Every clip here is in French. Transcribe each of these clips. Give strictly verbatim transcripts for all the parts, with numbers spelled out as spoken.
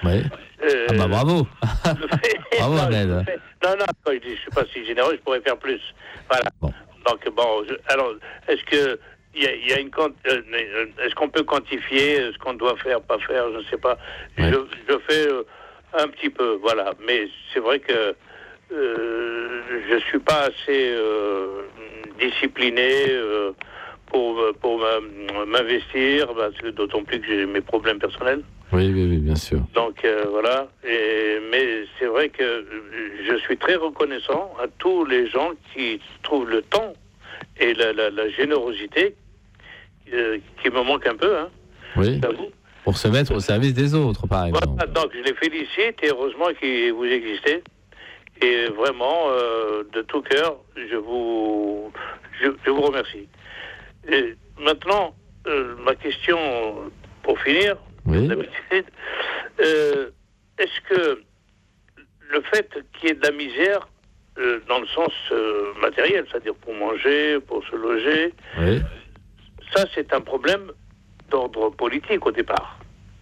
Oui. Euh, ah bah bravo. Fait, bravo, non, Ahmed. Non, non, quand je dis, je suis pas si généreux, je pourrais faire plus. Voilà. Bon. Donc bon, je, alors, est-ce que il y a, y a une euh, est-ce qu'on peut quantifier ce qu'on doit faire, pas faire, je ne sais pas. Oui. Je, je fais euh, un petit peu, voilà. Mais c'est vrai que euh, je suis pas assez euh, discipliné euh, pour pour m'investir, parce que d'autant plus que j'ai mes problèmes personnels. Oui, oui, oui, bien sûr. Donc euh, voilà. Et, mais c'est vrai que je suis très reconnaissant à tous les gens qui trouvent le temps et la, la, la générosité euh, qui me manque un peu. Hein, oui. Pour se mettre au service des autres, par exemple. Voilà, donc je les félicite et heureusement que vous existez. Et vraiment, euh, de tout cœur, je vous, je, je vous remercie. Et maintenant, euh, ma question pour finir. Oui. Euh, est-ce que le fait qu'il y ait de la misère euh, dans le sens euh, matériel, c'est-à-dire pour manger, pour se loger, oui. ça c'est un problème d'ordre politique au départ.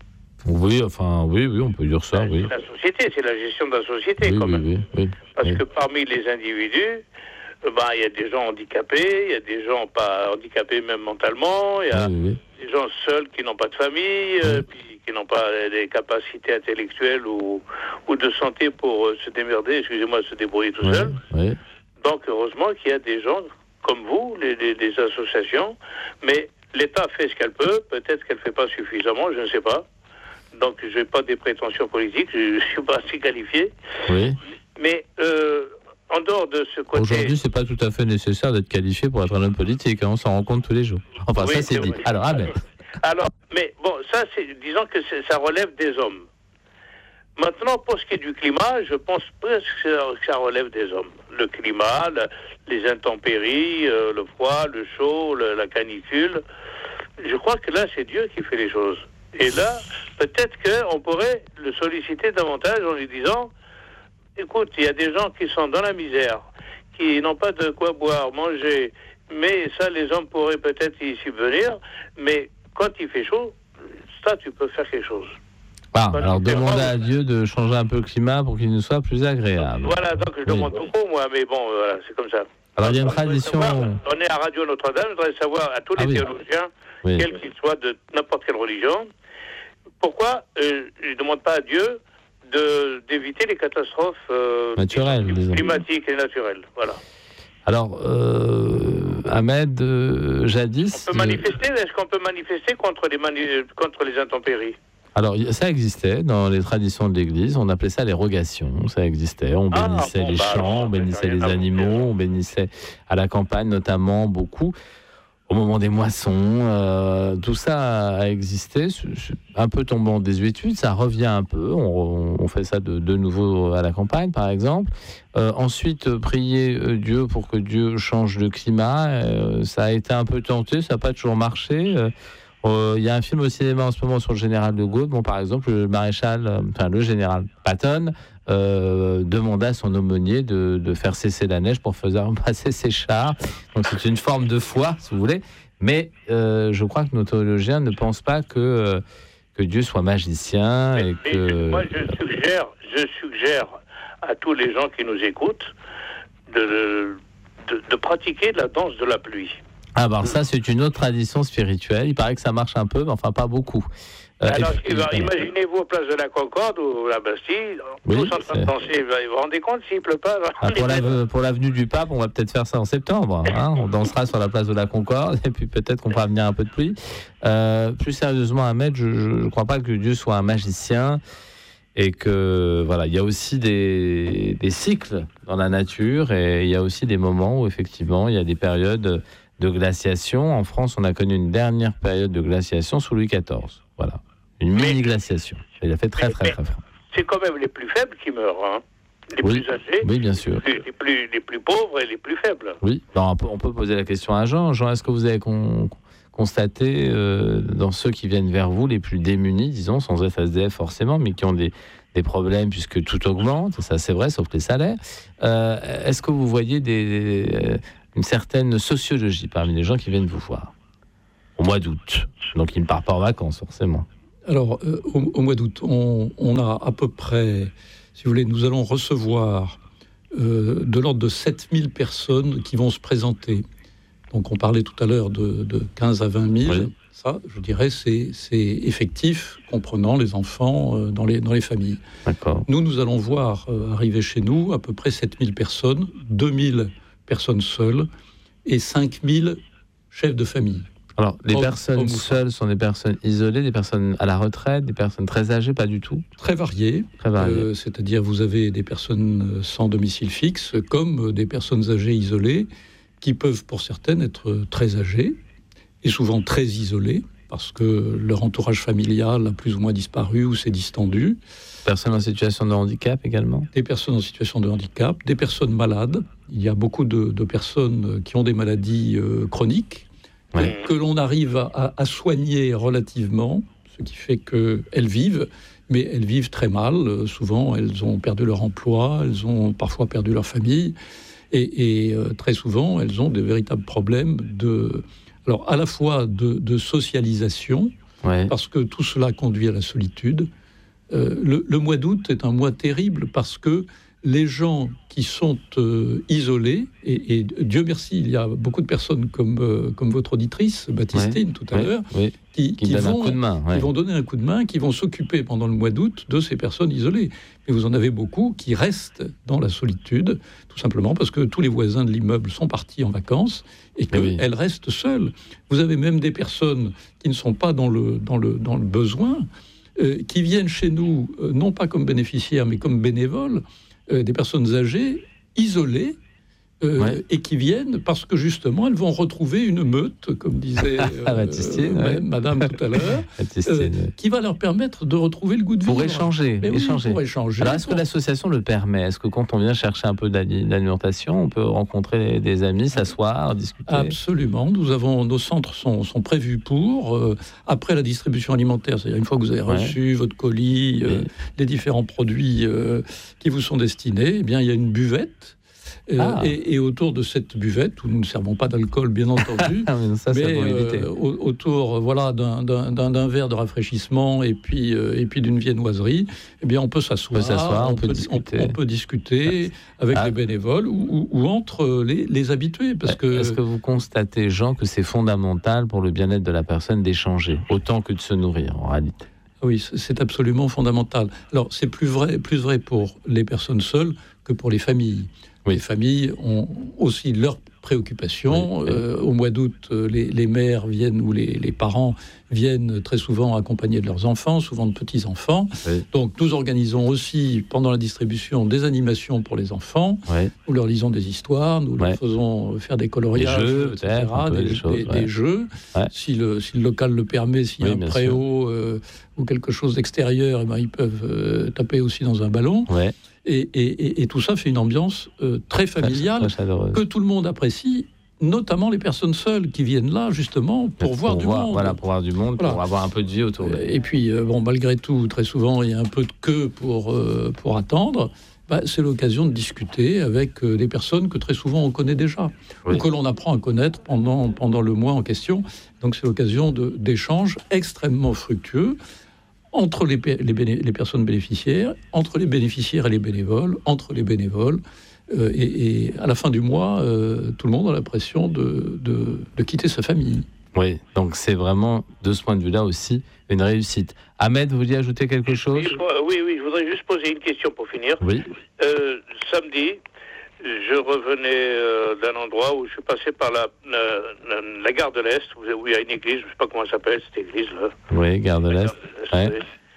Oui, enfin, oui, oui, on peut dire ça, c'est oui. C'est la société, c'est la gestion de la société, oui, quand oui, même. Oui, oui, Parce oui. que parmi les individus, il bah, y a des gens handicapés, il y a des gens pas handicapés même mentalement, il y a oui, oui. des gens seuls qui n'ont pas de famille, oui. euh, puis qui n'ont pas des capacités intellectuelles ou, ou de santé pour euh, se démerder, excusez-moi, se débrouiller tout oui, seul. Oui. Donc, heureusement qu'il y a des gens comme vous, les, les, les associations, mais l'État fait ce qu'elle peut, peut-être qu'elle ne fait pas suffisamment, je ne sais pas. Donc, je n'ai pas des prétentions politiques, je ne suis pas assez qualifié. Oui. Mais euh, en dehors de ce côté... Aujourd'hui, c'est pas tout à fait nécessaire d'être qualifié pour être un homme politique, hein, on s'en rend compte tous les jours. Enfin, oui, ça, c'est, c'est dit. Vrai. Alors, ah ben... Alors, mais bon, ça, c'est, disons que c'est, ça relève des hommes. Maintenant, pour ce qui est du climat, je pense presque que ça relève des hommes. Le climat, la, les intempéries, euh, le froid, le chaud, le, la canicule. Je crois que là, c'est Dieu qui fait les choses. Et là, peut-être qu'on pourrait le solliciter davantage en lui disant, écoute, il y a des gens qui sont dans la misère, qui n'ont pas de quoi boire, manger, mais ça, les hommes pourraient peut-être y subvenir, mais quand il fait chaud, ça, tu peux faire quelque chose. Ah, alors demander à Dieu de changer un peu le climat pour qu'il nous soit plus agréable. Voilà, donc je oui. demande beaucoup, moi, mais bon, voilà, c'est comme ça. Alors il y a une tradition... Savoir, on est à Radio Notre-Dame, je voudrais savoir à tous les ah, oui. théologiens, oui. quels qu'ils soient de n'importe quelle religion, pourquoi euh, je ne demande pas à Dieu de, d'éviter les catastrophes euh, naturelles, climatiques et naturelles. Voilà. Alors, euh, Ahmed, euh, jadis... On peut manifester, est-ce qu'on peut manifester contre les, mani- contre les intempéries ? Alors, ça existait dans les traditions de l'Église, on appelait ça les rogations, ça existait, on bénissait ah, bon, les bah, champs, alors, on bénissait les animaux, on bénissait à la campagne notamment beaucoup, au moment des moissons, euh, tout ça a existé, un peu tombant en désuétude, ça revient un peu, on, on fait ça de, de nouveau à la campagne par exemple. Euh, ensuite, prier Dieu pour que Dieu change le climat, euh, ça a été un peu tenté, ça n'a pas toujours marché. Euh, Il euh, y a un film au cinéma en ce moment sur le général de Gaulle. Bon, par exemple, le maréchal, euh, enfin le général Patton, euh, demanda à son aumônier de, de faire cesser la neige pour faire passer ses chars. Donc c'est une forme de foi, si vous voulez. Mais euh, je crois que nos théologiens ne pensent pas que, euh, que Dieu soit magicien. Mais, et que... mais moi, je suggère, je suggère à tous les gens qui nous écoutent de, de, de pratiquer la danse de la pluie. Ah bah ça c'est une autre tradition spirituelle, il paraît que ça marche un peu, mais enfin pas beaucoup. Euh, Alors puis, imaginez-vous place de la Concorde ou la Bastille, oui, tous en train de danser, vous vous rendez compte s'il ne pleut pas ah, pour, la, pour l'avenue du Pape, on va peut-être faire ça en septembre, hein, on dansera sur la place de la Concorde et puis peut-être qu'on fera venir un peu de pluie. Euh, plus sérieusement Ahmed, je ne crois pas que Dieu soit un magicien et que voilà, il y a aussi des, des cycles dans la nature et il y a aussi des moments où effectivement il y a des périodes de glaciation. En France, on a connu une dernière période de glaciation sous Louis quatorze. Voilà, une mini-glaciation. Il a fait très, très, très froid. C'est quand même les plus faibles qui meurent, hein. Les oui, plus âgés, oui, bien sûr. Les, les, plus, les plus pauvres et les plus faibles. Oui, alors on, peut, on peut poser la question à Jean. Jean, est-ce que vous avez con, constaté euh, dans ceux qui viennent vers vous, les plus démunis, disons, sans être S D F forcément, mais qui ont des, des problèmes puisque tout augmente, ça c'est vrai, sauf les salaires, euh, est-ce que vous voyez des... des une certaine sociologie parmi les gens qui viennent vous voir au mois d'août, donc ils ne partent pas en vacances forcément. Alors, euh, au, au mois d'août, on, on a à peu près, si vous voulez, nous allons recevoir euh, de l'ordre de sept mille personnes qui vont se présenter. Donc, on parlait tout à l'heure de, de quinze à vingt mille. Oui. Ça, je dirais, c'est, c'est effectif, comprenant les enfants euh, dans, les, dans les familles. D'accord. Nous, nous allons voir euh, arriver chez nous à peu près sept mille personnes, deux mille personnes seules et cinq mille chefs de famille. Alors, les Homme, personnes homme seules sont des personnes isolées, des personnes à la retraite, des personnes très âgées, pas du tout? Très variées. Très variées. Euh, c'est-à-dire, vous avez des personnes sans domicile fixe, comme des personnes âgées isolées, qui peuvent, pour certaines, être très âgées, et souvent très isolées, parce que leur entourage familial a plus ou moins disparu ou s'est distendu. Personnes en situation de handicap également? Des personnes en situation de handicap, des personnes malades. Il y a beaucoup de, de personnes qui ont des maladies euh, chroniques, ouais. que l'on arrive à, à soigner relativement, ce qui fait qu'elles vivent, mais elles vivent très mal. Souvent, elles ont perdu leur emploi, elles ont parfois perdu leur famille, et, et euh, très souvent, elles ont des véritables problèmes de... Alors, à la fois de, de socialisation, ouais. parce que tout cela conduit à la solitude. Euh, le, le mois d'août est un mois terrible parce que les gens qui sont euh, isolés, et, et Dieu merci, il y a beaucoup de personnes comme, euh, comme votre auditrice, Baptistine, ouais, tout à ouais, l'heure, ouais. qui, qui, qui, vont, un coup de main, ouais. qui vont donner un coup de main, qui vont s'occuper pendant le mois d'août de ces personnes isolées. Et vous en avez beaucoup qui restent dans la solitude, tout simplement parce que tous les voisins de l'immeuble sont partis en vacances et qu'elles oui. restent seules. Vous avez même des personnes qui ne sont pas dans le, dans le, dans le besoin, euh, qui viennent chez nous, euh, non pas comme bénéficiaires, mais comme bénévoles, Euh, des personnes âgées, isolées, euh, ouais. et qui viennent parce que justement elles vont retrouver une meute, comme disait euh, Baptistine, euh, ouais. Madame tout à l'heure, Baptistine, euh, ouais. qui va leur permettre de retrouver le goût de vivre. Pour échanger, Mais échanger. Oui, pour échanger. Alors, est-ce que l'association le permet? Est-ce que quand on vient chercher un peu d'alimentation, on peut rencontrer des amis, s'asseoir, discuter? Absolument. Nous avons, nos centres sont, sont prévus pour, euh, après la distribution alimentaire, c'est-à-dire une fois que vous avez reçu ouais. votre colis, euh, oui. les différents produits euh, qui vous sont destinés, eh bien, il y a une buvette. Euh, ah. et, et autour de cette buvette, où nous ne servons pas d'alcool, bien entendu, mais, ça, mais euh, autour voilà, d'un, d'un, d'un verre de rafraîchissement et puis, euh, et puis d'une viennoiserie, eh bien, on peut s'asseoir, on peut, s'asseoir, on on peut peut, discuter, on, on peut discuter avec ah. les bénévoles ou, ou, ou entre les, les habitués. Parce que... Est-ce que vous constatez, Jean, que c'est fondamental pour le bien-être de la personne d'échanger, autant que de se nourrir, en réalité? Oui, c'est absolument fondamental. Alors, c'est plus vrai, plus vrai pour les personnes seules que pour les familles. Oui. Les familles ont aussi leurs préoccupations. Oui, oui. Euh, au mois d'août, les, les mères viennent, ou les, les parents viennent très souvent accompagnés de leurs enfants, souvent de petits-enfants. Oui. Donc, nous organisons aussi, pendant la distribution, des animations pour les enfants. Oui. Nous leur lisons des histoires, nous oui. leur faisons faire des coloriages, des jeux, et cetera, des, des, choses, des, ouais. des jeux. Ouais. Si, le, si le local le permet, s'il y a oui, un préau euh, ou quelque chose d'extérieur, eh ben, ils peuvent euh, taper aussi dans un ballon. Ouais. Et, et, et tout ça fait une ambiance euh, très familiale, très, très que tout le monde apprécie, notamment les personnes seules qui viennent là justement pour, pour voir du voir, monde. Voilà, pour voir du monde, voilà. Pour avoir un peu de vie autour. Et puis, euh, bon, malgré tout, très souvent, il y a un peu de queue pour, euh, pour attendre. Bah, c'est l'occasion de discuter avec euh, des personnes que très souvent on connaît déjà, oui. ou que l'on apprend à connaître pendant, pendant le mois en question. Donc c'est l'occasion de, d'échanges extrêmement fructueux entre les, les, béné- les personnes bénéficiaires, entre les bénéficiaires et les bénévoles, entre les bénévoles. Euh, et, et à la fin du mois, euh, tout le monde a l'impression de, de, de quitter sa famille. Oui, donc c'est vraiment, de ce point de vue-là aussi, une réussite. Ahmed, vous vouliez ajouter quelque chose ? Oui, oui, je voudrais juste poser une question pour finir. Oui. Euh, samedi, je revenais euh, d'un endroit où je suis passé par la, la, la, la gare de l'Est, où il y a une église, je ne sais pas comment elle s'appelle, cette église-là. Oui, gare de l'Est. Ouais.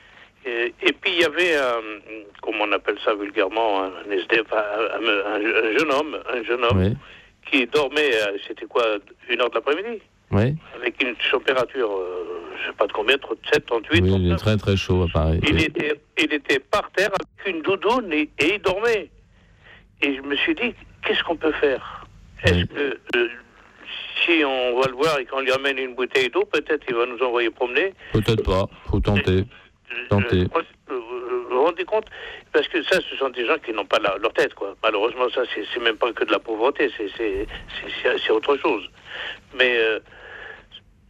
Et, et puis il y avait, un, comment on appelle ça vulgairement, un S D F, un, un, un jeune homme, un jeune homme oui. qui dormait, c'était quoi, une heure de l'après-midi, oui. avec une température, euh, je ne sais pas de combien, trente-sept, trente-huit. Oui, trente-neuf. Il est très très chaud à Paris. Il, oui. était, il était par terre avec une doudoune et, et il dormait. Et je me suis dit, qu'est-ce qu'on peut faire ? Est-ce oui. que euh, si on va le voir et qu'on lui amène une bouteille d'eau, peut-être il va nous envoyer promener ? Peut-être pas, faut tenter. tenter. Vous vous rendez compte ? Parce que ça, ce sont des gens qui n'ont pas la, leur tête, quoi. Malheureusement, ça, c'est, c'est même pas que de la pauvreté, c'est, c'est, c'est, c'est autre chose. Mais euh,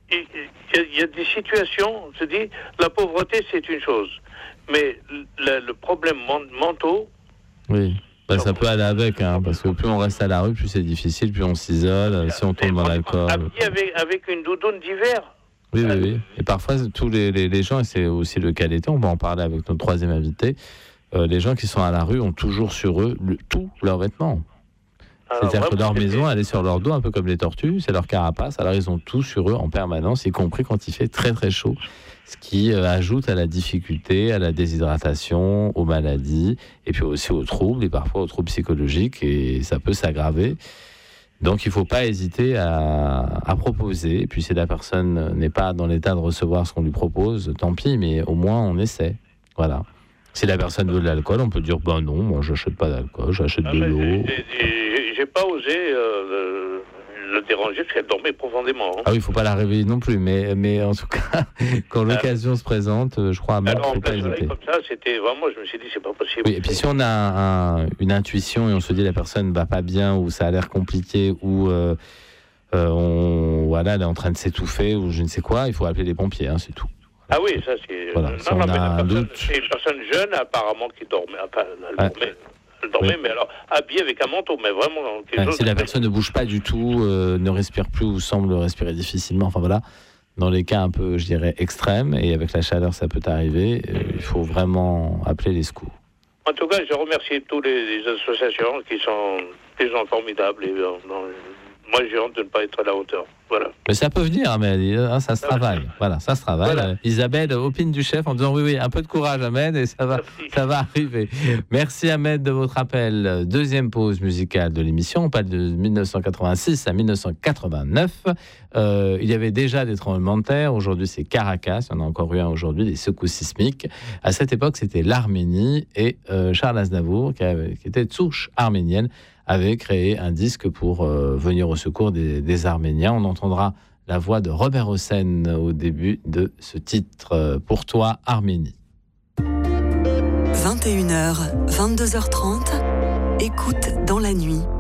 il y, y a des situations, on se dit, la pauvreté, c'est une chose. Mais le, le problème mentaux... Oui. Bah, ça peut aller avec, hein, parce que plus on reste à la rue, plus c'est difficile, plus on s'isole, si on tombe dans l'alcool. Avec, avec une doudoune d'hiver. Oui, oui, oui. Et parfois, tous les, les, les gens, et c'est aussi le cas d'été, on va en parler avec notre troisième invité, euh, les gens qui sont à la rue ont toujours sur eux le, tous leurs vêtements. Alors, c'est-à-dire que leur maison, elle est sur leur dos, un peu comme les tortues, c'est leur carapace, alors ils ont tout sur eux en permanence, y compris quand il fait très très chaud. Ce qui euh, ajoute à la difficulté, à la déshydratation, aux maladies, et puis aussi aux troubles, et parfois aux troubles psychologiques, et ça peut s'aggraver. Donc il ne faut pas hésiter à, à proposer, et puis si la personne n'est pas dans l'état de recevoir ce qu'on lui propose, tant pis, mais au moins on essaie. Voilà. Si la personne veut de l'alcool, on peut dire, ben non, moi je n'achète pas d'alcool, j'achète de l'eau. J'ai, j'ai pas osé... Euh, le déranger parce qu'elle dormait profondément. Hein. Ah oui, il ne faut pas la réveiller non plus, mais, mais en tout cas, quand l'occasion euh, se présente, je crois à Ahmed, il ne faut pas hésiter. Comme ça, c'était vraiment, je me suis dit, c'est pas possible. Oui, et puis si on a un, une intuition et on se dit la personne ne va pas bien, ou ça a l'air compliqué, ou euh, euh, on, voilà, elle est en train de s'étouffer, ou je ne sais quoi, il faut appeler les pompiers, hein, c'est tout. Ah oui, ça c'est... Voilà, non, si non, on mais a la un personne, doute... c'est une personne jeune apparemment qui dormait. Enfin, elle ouais. dormait. Elle dormait, oui. Mais alors habillée avec un manteau, mais vraiment... Ouais, si la personne ne bouge pas du tout, euh, ne respire plus ou semble respirer difficilement, enfin voilà, dans les cas un peu, je dirais, extrêmes, et avec la chaleur ça peut arriver, euh, il faut vraiment appeler les secours. En tout cas, je remercie toutes les, les associations qui sont des gens formidables. Et, euh, non, moi, j'ai honte de ne pas être à la hauteur. Voilà. Mais ça peut venir, Ahmed, hein, ça se travaille. Voilà, ça se travaille. Voilà. Isabelle opine du chef en disant oui, oui, un peu de courage, Ahmed, et ça va, ça va arriver. Merci, Ahmed, de votre appel. Deuxième pause musicale de l'émission. On parle de dix-neuf cent quatre-vingt-six à dix-neuf cent quatre-vingt-neuf. Euh, il y avait déjà des tremblements de terre. Aujourd'hui, c'est Caracas. Il y en a encore eu un aujourd'hui, des secousses sismiques. À cette époque, c'était l'Arménie et euh, Charles Aznavour, qui, avait, qui était de souche arménienne, avait créé un disque pour euh, venir au secours des, des Arméniens. On entendra la voix de Robert Hossein au début de ce titre, euh, Pour toi, Arménie. vingt et une heures, vingt-deux heures trente, écoute dans la nuit.